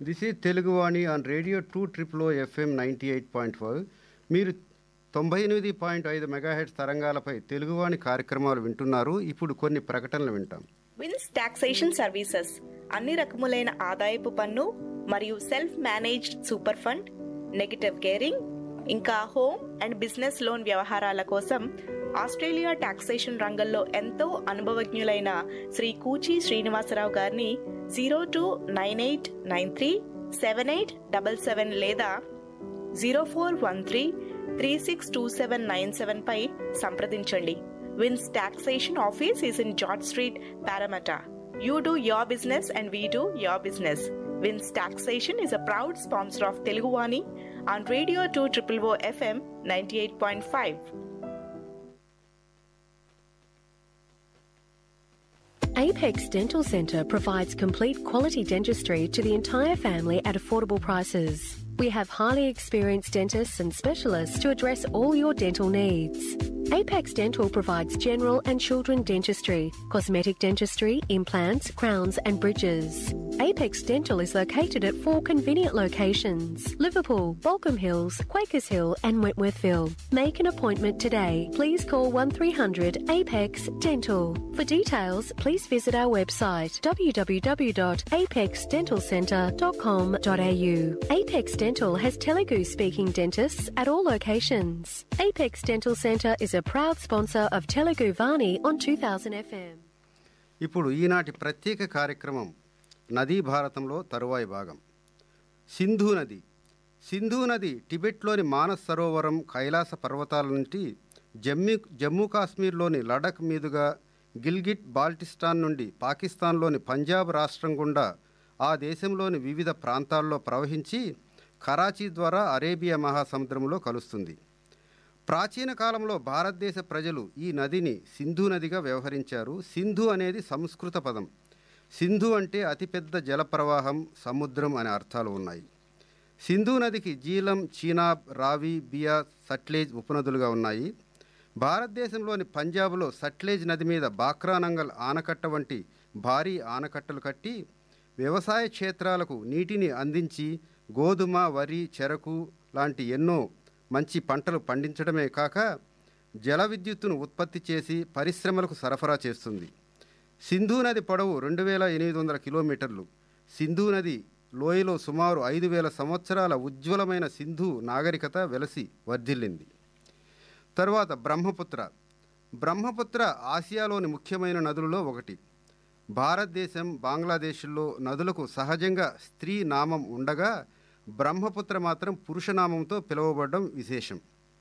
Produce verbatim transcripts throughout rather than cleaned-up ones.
This is Teluguvani on radio two triple oh FM ninety eight point five. మీరు తొంభై ఎనిమిది point ఐదు megahertz తరంగాలపై తెలుగువాణి కార్యక్రమాలు వింటున్నారు. ఇప్పుడు కొన్ని ప్రకటనలు వింటాం. విన్స్ టాక్సేషన్ సర్వీసెస్ అన్ని రకములైన ఆదాయపు పన్ను మరియు self managed super fund, negative caring, ఇంకా హోమ్ అండ్ బిజినెస్ లోన్ వ్యవహారాల కోసం ఆస్ట్రేలియా టాక్సేషన్ రంగంలో ఎంతో అనుభవజ్ఞులైన శ్రీ కూచి శ్రీనివాసరావు గారిని zero two nine eight nine three seven eight double seven లేదా zero four one three three six two seven nine seven పై సంప్రదించండి. Wins taxation office is in George street, పారామటా. You do your business and we do your business. Wins Taxation is a proud sponsor of Teluguvani on Radio two triple O F M ninety-eight point five. Apex Dental Centre provides complete quality dentistry to the entire family at affordable prices. We have highly experienced dentists and specialists to address all your dental needs. Apex Dental provides general and children dentistry, cosmetic dentistry, implants, crowns and bridges. Apex Dental is located at four convenient locations: Liverpool, Balcombe Hills, Quakers Hill and Wentworthville. Make an appointment today. Please call one three hundred APEX Dental. For details, please visit our website w w w dot apex dental centre dot com dot a u. Apex Dental has Telugu speaking dentists at all locations. Apex Dental Centre is a proud sponsor of Telugu Vani on two thousand F M. ఇప్పుడు ఈనాటి ప్రత్యేక కార్యక్రమం నదీ భారతంలో తరువాయి భాగం. సింధు నది. సింధు నది టిబెట్లోని మానస్ సరోవరం కైలాస పర్వతాల నుండి జమ్మూ జమ్మూ కాశ్మీర్లోని లడఖ్ మీదుగా గిల్గిట్ బాల్టిస్తాన్ నుండి పాకిస్తాన్లోని పంజాబ్ రాష్ట్రం గుండా ఆ దేశంలోని వివిధ ప్రాంతాల్లో ప్రవహించి కరాచీ ద్వారా అరేబియా మహాసముద్రంలో కలుస్తుంది. ప్రాచీన కాలంలో భారతదేశ ప్రజలు ఈ నదిని సింధు నదిగా వ్యవహరించారు. సింధు అనేది సంస్కృత పదం. సింధు అంటే అతిపెద్ద జలప్రవాహం, సముద్రం అనే అర్థాలు ఉన్నాయి. సింధు నదికి జీలం, చీనాబ్, రావి, బియా, సట్లెజ్ ఉపనదులుగా ఉన్నాయి. భారతదేశంలోని పంజాబ్లో సట్లెజ్ నది మీద బాక్రానంగల్ ఆనకట్ట వంటి భారీ ఆనకట్టలు కట్టి వ్యవసాయ క్షేత్రాలకు నీటిని అందించి గోధుమ, వరి, చెరకు లాంటి ఎన్నో మంచి పంటలు పండించడమే కాక జల విద్యుత్తును ఉత్పత్తి చేసి పరిశ్రమలకు సరఫరా చేస్తుంది. సింధు నది పొడవు రెండు వేల ఎనిమిది వందల కిలోమీటర్లు. సింధు నది లోయలో సుమారు ఐదు వేల సంవత్సరాల ఉజ్వలమైన సింధు నాగరికత వెలసి వర్ధిల్లింది. తరువాత బ్రహ్మపుత్ర. బ్రహ్మపుత్ర ఆసియాలోని ముఖ్యమైన నదులలో ఒకటి. భారతదేశం, బంగ్లాదేశ్లో నదులకు సహజంగా స్త్రీ నామం ఉండగా బ్రహ్మపుత్ర మాత్రం పురుషనామంతో పిలువబడడం విశేషం.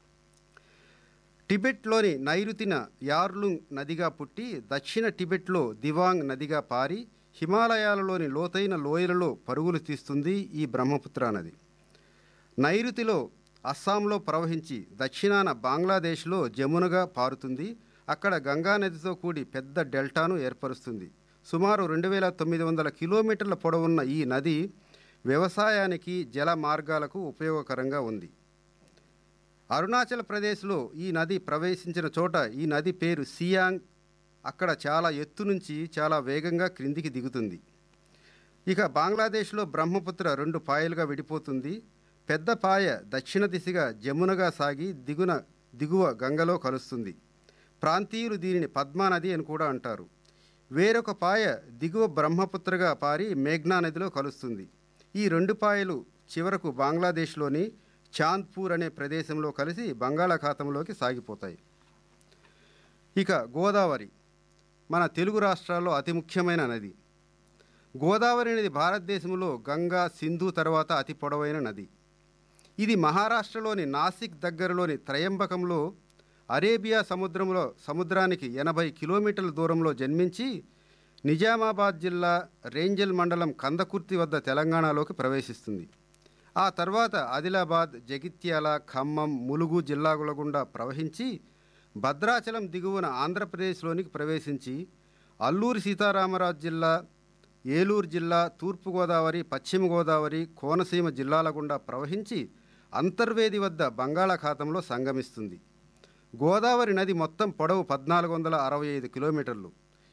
టిబెట్లోని నైరుతిన యార్లుంగ్ నదిగా పుట్టి దక్షిణ టిబెట్లో దివాంగ్ నదిగా పారి హిమాలయాలలోని లోతైన లోయలలో పరుగులు తీస్తుంది ఈ బ్రహ్మపుత్ర నది. నైరుతిలో అస్సాంలో ప్రవహించి దక్షిణాన బంగ్లాదేశ్లో జమునగా పారుతుంది. అక్కడ గంగా నదితో కూడి పెద్ద డెల్టాను ఏర్పరుస్తుంది. సుమారు రెండు వేల తొమ్మిది వందల కిలోమీటర్ల పొడవున్న ఈ నది వ్యవసాయానికి, జల మార్గాలకు ఉపయోగకరంగా ఉంది. అరుణాచల్ ప్రదేశ్లో ఈ నది ప్రవేశించిన చోట ఈ నది పేరు సియాంగ్. అక్కడ చాలా ఎత్తు నుంచి చాలా వేగంగా క్రిందికి దిగుతుంది. ఇక బంగ్లాదేశ్లో బ్రహ్మపుత్ర రెండు పాయలుగా విడిపోతుంది. పెద్ద పాయ దక్షిణ దిశగా జమునగా సాగి దిగున దిగువ గంగలో కలుస్తుంది. ప్రాంతీయులు దీనిని పద్మానది అని కూడా అంటారు. వేరొక పాయ దిగువ బ్రహ్మపుత్రగా పారి మేఘ్నా నదిలో కలుస్తుంది. ఈ రెండు పాయలు చివరకు బంగ్లాదేశ్లోని చాంద్పూర్ అనే ప్రదేశంలో కలిసి బంగాళాఖాతంలోకి సాగిపోతాయి. ఇక గోదావరి మన తెలుగు రాష్ట్రాల్లో అతి ముఖ్యమైన నది. గోదావరి నది భారతదేశంలో గంగా, సింధు తర్వాత అతి పొడవైన నది. ఇది మహారాష్ట్రలోని నాసిక్ దగ్గరలోని త్రయంబకంలో అరేబియా సముద్రంలో సముద్రానికి ఎనభై కిలోమీటర్ల దూరంలో జన్మించి నిజామాబాద్ జిల్లా రేంజల్ మండలం కందకుర్తి వద్ద తెలంగాణలోకి ప్రవేశిస్తుంది. ఆ తర్వాత ఆదిలాబాద్, జగిత్యాల, ఖమ్మం, ములుగు జిల్లాల గుండా ప్రవహించి భద్రాచలం దిగువన ఆంధ్రప్రదేశ్లోనికి ప్రవేశించి అల్లూరి సీతారామరాజు జిల్లా, ఏలూరు జిల్లా, తూర్పుగోదావరి, పశ్చిమ గోదావరి, కోనసీమ జిల్లాల గుండా ప్రవహించి అంతర్వేది వద్ద బంగాళాఖాతంలో సంగమిస్తుంది. గోదావరి నది మొత్తం పొడవు పద్నాలుగు వందల అరవై ఐదు కిలోమీటర్లు.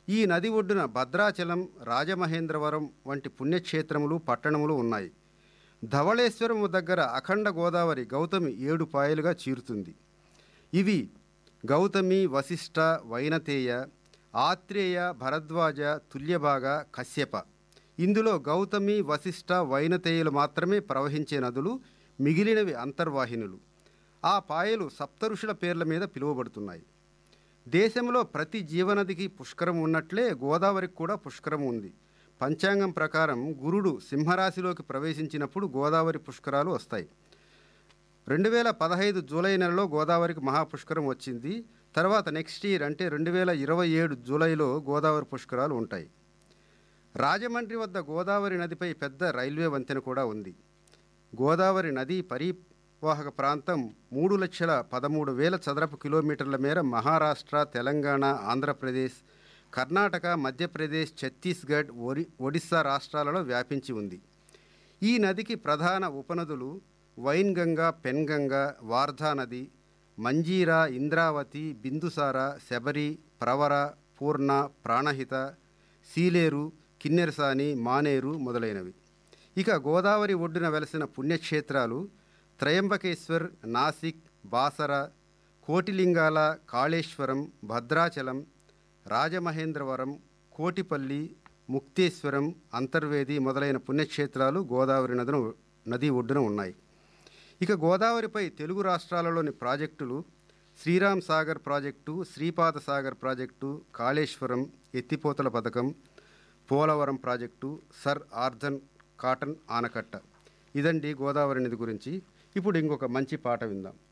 ఈ నది ఒడ్డున భద్రాచలం, రాజమహేంద్రవరం వంటి పుణ్యక్షేత్రములు, పట్టణములు ఉన్నాయి. ధవళేశ్వరము దగ్గర అఖండ గోదావరి గౌతమి ఏడు పాయలుగా చీరుతుంది. ఇవి గౌతమి, వశిష్ఠ, వైనతేయ, ఆత్రేయ, భరద్వాజ, తుల్యభాగ, కశ్యప. ఇందులో గౌతమి, వశిష్ఠ, వైనతేయులు మాత్రమే ప్రవహించే నదులు, మిగిలినవి అంతర్వాహినులు. ఆ పాయలు సప్తఋషుల పేర్ల మీద పిలువబడుతున్నాయి. దేశంలో ప్రతి జీవనదికి పుష్కరం ఉన్నట్లే గోదావరికి కూడా పుష్కరం ఉంది. పంచాంగం ప్రకారం గురుడు సింహరాశిలోకి ప్రవేశించినప్పుడు గోదావరి పుష్కరాలు వస్తాయి. రెండు వేల పదహైదు జూలై నెలలో గోదావరికి మహాపుష్కరం వచ్చింది. తర్వాత నెక్స్ట్ ఇయర్ అంటే రెండు వేల ఇరవై ఏడు జూలైలో గోదావరి పుష్కరాలు ఉంటాయి. రాజమండ్రి వద్ద గోదావరి నదిపై పెద్ద రైల్వే వంతెన కూడా ఉంది. గోదావరి నది పరివాహక ప్రాంతం మూడు లక్షల పదమూడు వేల చదరపు కిలోమీటర్ల మేర మహారాష్ట్ర, తెలంగాణ, ఆంధ్రప్రదేశ్, కర్ణాటక, మధ్యప్రదేశ్, ఛత్తీస్గఢ్, ఒరి ఒడిస్సా రాష్ట్రాలలో వ్యాపించి ఉంది. ఈ నదికి ప్రధాన ఉపనదులు వైన్గంగా, పెన్గంగా, వార్ధా నది, మంజీరా, ఇంద్రావతి, బిందుసార, శబరి, ప్రవర, పూర్ణ, ప్రాణహిత, సీలేరు, కిన్నెరసాని, మానేరు మొదలైనవి. ఇక గోదావరి ఒడ్డున వెలసిన పుణ్యక్షేత్రాలు త్రయంబకేశ్వర్, నాసిక్, బాసర, కోటిలింగాల, కాళేశ్వరం, భద్రాచలం, రాజమహేంద్రవరం, కోటిపల్లి, ముక్తేశ్వరం, అంతర్వేది మొదలైన పుణ్యక్షేత్రాలు గోదావరి నదును నది ఒడ్డున ఉన్నాయి. ఇక గోదావరిపై తెలుగు రాష్ట్రాలలోని ప్రాజెక్టులు శ్రీరామ్ సాగర్ ప్రాజెక్టు, శ్రీపాద సాగర్ ప్రాజెక్టు, కాళేశ్వరం, ఎత్తిపోతల పథకం, Polavaram project, sir Arthur cotton ఆనకట్ట. ఇదండి గోదావరి నది గురించి. ఇప్పుడు ఇంకొక మంచి పాట విందాం.